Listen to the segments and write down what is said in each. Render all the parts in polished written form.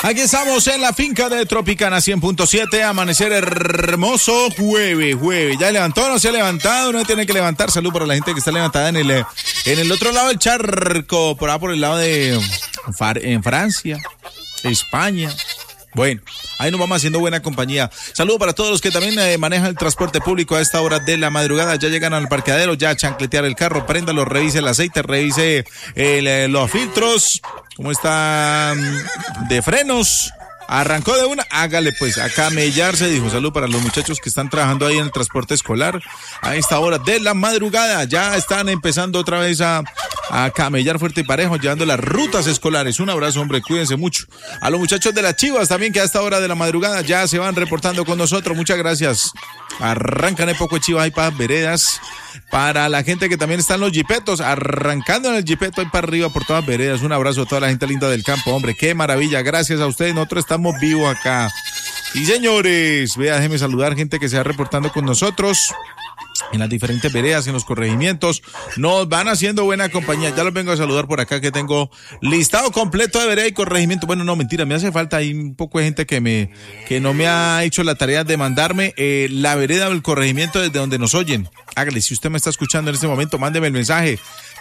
Aquí estamos en la finca de Tropicana 100.7, amanecer hermoso, jueves. ¿Ya levantó o no se ha levantado? No tiene que levantar. Salud para la gente que está levantada en el otro lado del charco, por el lado de en Francia, España. Bueno, ahí nos vamos haciendo buena compañía. Saludos para todos los que también manejan el transporte público a esta hora de la madrugada. Ya llegan al parqueadero, ya a chancletear el carro, préndalo, revise el aceite, revise los filtros, cómo está de frenos. Arrancó de una, hágale pues, a camellarse, dijo. Salud para los muchachos que están trabajando ahí en el transporte escolar a esta hora de la madrugada. Ya están empezando otra vez a camellar fuerte y parejo, llevando las rutas escolares. Un abrazo, hombre, cuídense mucho. A los muchachos de las Chivas también, que a esta hora de la madrugada ya se van reportando con nosotros. Muchas gracias. Arrancan el poco de Chivas ahí para veredas. Para la gente que también está en los jipetos, arrancando en el jipeto ahí para arriba por todas veredas. Un abrazo a toda la gente linda del campo, hombre, qué maravilla. Gracias a ustedes, nosotros estamos vivos acá. Y señores, vea, déjeme saludar gente que se va reportando con nosotros en las diferentes veredas, en los corregimientos. Nos van haciendo buena compañía. Ya los vengo a saludar por acá, que tengo listado completo de vereda y corregimiento. Bueno, no, mentira, me hace falta ahí un poco de gente que no me ha hecho la tarea de mandarme la vereda o el corregimiento desde donde nos oyen. Hágale, si usted me está escuchando en este momento, mándeme el mensaje.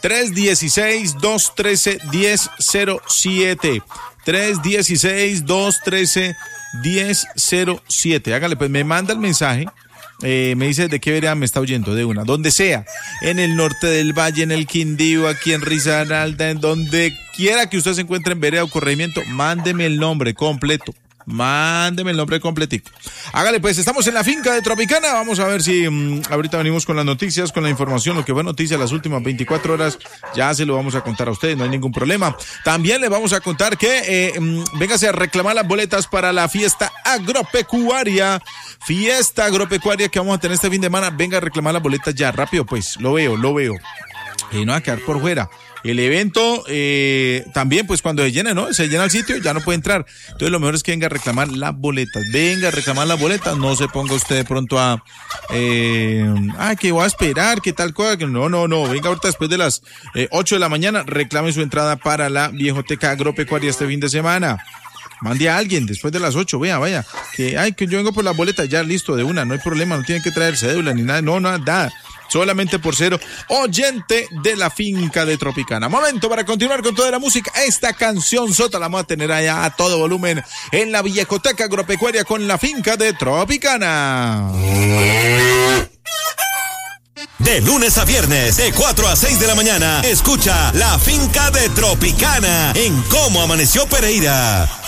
316-213-1007. 316-213-1007. Hágale, pues me manda el mensaje. Me dice de qué vereda me está oyendo, de una, donde sea, en el norte del valle, en el Quindío, aquí en Risaralda, en donde quiera que usted se encuentre en vereda o corregimiento, mándeme el nombre completo. Mándeme el nombre completico. Hágale pues, estamos en la finca de Tropicana. Vamos a ver si ahorita venimos con las noticias, con la información, lo que fue noticia las últimas 24 horas. Ya se lo vamos a contar a ustedes, no hay ningún problema. También les vamos a contar que véngase a reclamar las boletas para la fiesta agropecuaria. Fiesta agropecuaria que vamos a tener este fin de semana. Venga a reclamar las boletas ya, rápido pues, lo veo. Y no va a quedar por fuera. El evento también, pues cuando se llena, ¿no? Se llena el sitio, ya no puede entrar. Entonces lo mejor es que venga a reclamar las boletas. Venga a reclamar las boletas. No se ponga usted de pronto que voy a esperar, que tal cosa. Que no. Venga ahorita después de las 8 de la mañana, reclame su entrada para la Viejoteca Agropecuaria este fin de semana. Mande a alguien después de las 8, vaya. Que yo vengo por las boletas, ya listo, de una, no hay problema, no tienen que traer cédula ni nada, nada. Solamente por ser oyente de la finca de Tropicana. Momento para continuar con toda la música. Esta canción sota la vamos a tener allá a todo volumen en la Viejoteca Agropecuaria con la finca de Tropicana. De lunes a viernes, de 4 a 6 de la mañana, escucha la finca de Tropicana en Cómo Amaneció Pereira.